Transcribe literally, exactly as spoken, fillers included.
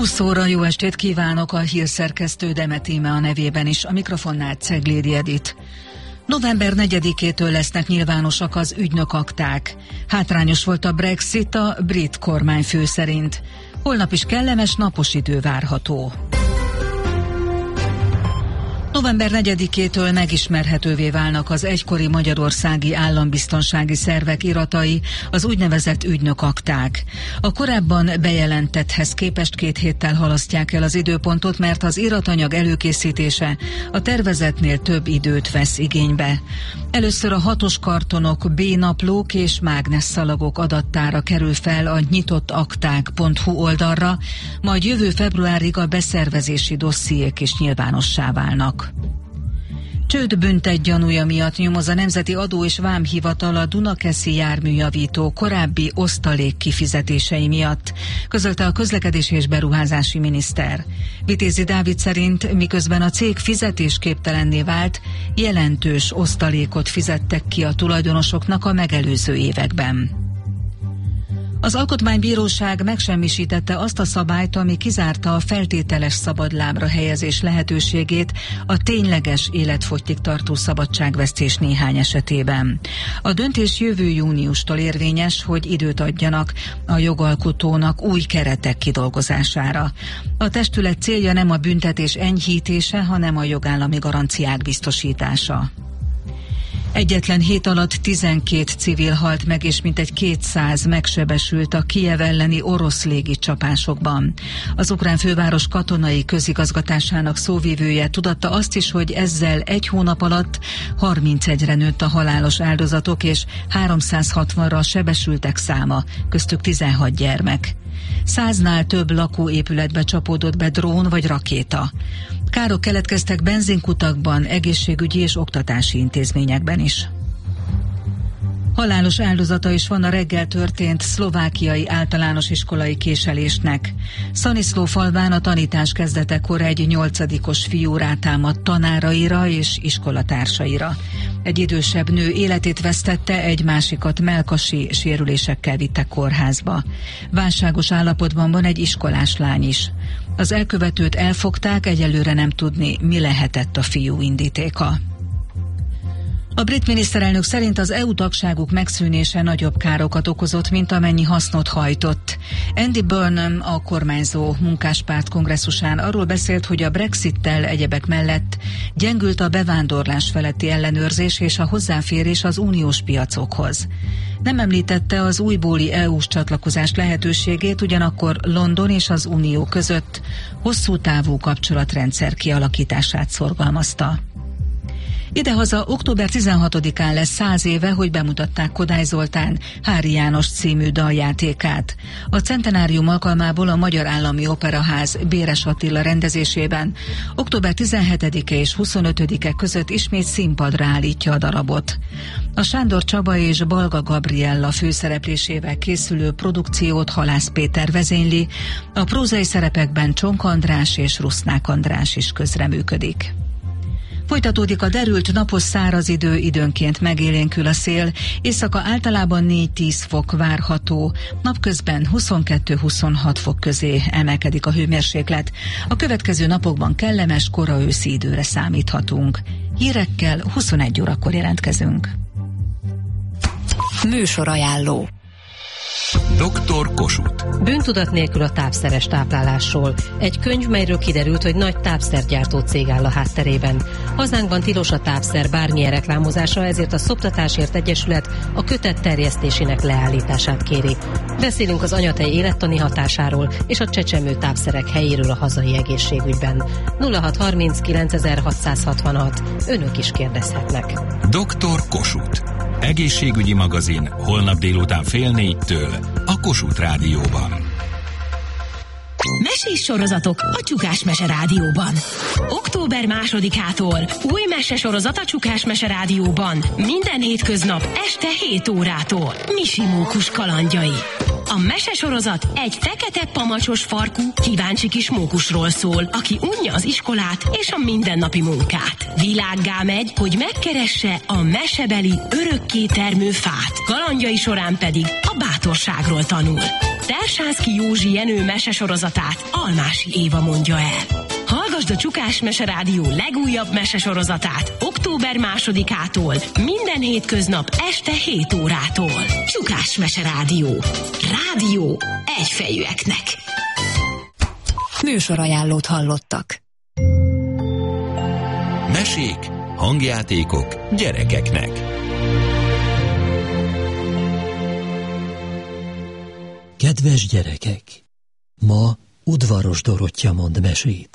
húsz óra, jó estét kívánok, a hírszerkesztő Demet Íme a nevében is, a mikrofonnál Ceglédi Edit. November negyedikétől lesznek nyilvánosak az ügynökakták. Hátrányos volt a Brexit a brit kormányfő szerint. Holnap is kellemes, napos idő várható. November negyedikétől megismerhetővé válnak az egykori magyarországi állambiztonsági szervek iratai, az úgynevezett ügynökakták. A korábban bejelentetthez képest két héttel halasztják el az időpontot, mert az iratanyag előkészítése a tervezetnél több időt vesz igénybe. Először a hatos kartonok, B-naplók és mágnesszalagok adattára kerül fel a nyitottakták pont hu oldalra, majd jövő februárig a beszervezési dossziék is nyilvánossá válnak. Csőd büntet gyanúja miatt nyomoz a Nemzeti Adó és Vámhivatal a Dunakeszi járműjavító korábbi osztalék kifizetései miatt, közölte a közlekedési és beruházási miniszter. Vitézi Dávid szerint, miközben a cég fizetésképtelenné vált, jelentős osztalékot fizettek ki a tulajdonosoknak a megelőző években. Az Alkotmánybíróság megsemmisítette azt a szabályt, ami kizárta a feltételes szabadlábra helyezés lehetőségét a tényleges életfogytig tartó szabadságvesztés néhány esetében. A döntés jövő júniustól érvényes, hogy időt adjanak a jogalkotónak új keretek kidolgozására. A testület célja nem a büntetés enyhítése, hanem a jogállami garanciák biztosítása. Egyetlen hét alatt tizenkét civil halt meg, és mintegy kétszáz megsebesült a Kijev elleni orosz légicsapásokban. Az ukrán főváros katonai közigazgatásának szóvivője tudatta azt is, hogy ezzel egy hónap alatt harmincegyre nőtt a halálos áldozatok, és háromszázhatvanra a sebesültek száma, köztük tizenhat gyermek. Száznál több lakóépületbe csapódott be drón vagy rakéta. Károk keletkeztek benzinkutakban, egészségügyi és oktatási intézményekben is. Halálos áldozata is van a reggel történt szlovákiai általános iskolai késelésnek. Szaniszló falván a tanítás kezdetekor egy nyolcadikos fiú rátámadt tanáraira és iskolatársaira. Egy idősebb nő életét vesztette, egy másikat mellkasi sérülésekkel vitte kórházba. Válságos állapotban van egy iskolás lány is. Az elkövetőt elfogták, egyelőre nem tudni, mi lehetett a fiú indítéka. A brit miniszterelnök szerint az é u tagságuk megszűnése nagyobb károkat okozott, mint amennyi hasznot hajtott. Andy Burnham, a kormányzó munkáspárt kongresszusán arról beszélt, hogy a Brexittel egyebek mellett gyengült a bevándorlás feletti ellenőrzés és a hozzáférés az uniós piacokhoz. Nem említette az újbóli é u-s csatlakozás lehetőségét, ugyanakkor London és az Unió között hosszú távú kapcsolatrendszer kialakítását szorgalmazta. Idehaza október tizenhatodikán lesz száz éve, hogy bemutatták Kodály Zoltán Háry János című daljátékát. A centenárium alkalmából a Magyar Állami Operaház Béres Attila rendezésében október tizenhetedike és huszonötödike között ismét színpadra állítja a darabot. A Sándor Csaba és Balga Gabriella főszereplésével készülő produkciót Halász Péter vezényli, a prózai szerepekben Csonk András és Rusznák András is közreműködik. Folytatódik a derült napos száraz idő, időnként megélénkül a szél, éjszaka általában négy-tíz fok várható, napközben huszonkettő-huszonhat fok közé emelkedik a hőmérséklet. A következő napokban kellemes, kora őszi időre számíthatunk. Hírekkel huszonegy órakor jelentkezünk. Műsorajánló. doktor Kossuth. Bűntudat nélkül a tápszeres táplálásról. Egy könyv, melyről kiderült, hogy nagy tápszergyártó cég áll a hátterében. Hazánkban tilos a tápszer bármilyen reklámozása, ezért a Szoptatásért Egyesület a kötet terjesztésének leállítását kéri. Beszélünk az anyatej élettani hatásáról és a csecsemő tápszerek helyéről a hazai egészségügyben. nulla hat harminc kilencezer-hatszázhatvanhat. Önök is kérdezhetnek. doktor Kossuth. Egészségügyi magazin holnap délután fél négytől a Kossuth Rádióban. Mesés sorozatok a Csukás Mese Rádióban. október másodikától új mesesorozat a Csukás Mese Rádióban. Minden hétköznap este hét órától. Misi mókus kalandjai. A mesesorozat egy fekete pamacsos farkú, kíváncsi kis mókusról szól, aki unja az iskolát és a mindennapi munkát. Világgá megy, hogy megkeresse a mesebeli örökké termő fát. Kalandjai során pedig a bátorságról tanul. Tersánszky Józsi Jenő mesesorozatát Almási Éva mondja el. Hallgasd a Csukás Mese Rádió legújabb mesesorozatát október másodikától minden hétköznap este hét órától. Csukás Mese Rádió. Rádió egyfejűeknek. Műsorajánlót hallottak. Mesék, hangjátékok gyerekeknek. Kedves gyerekek! Ma Udvaros Dorottya mond mesét.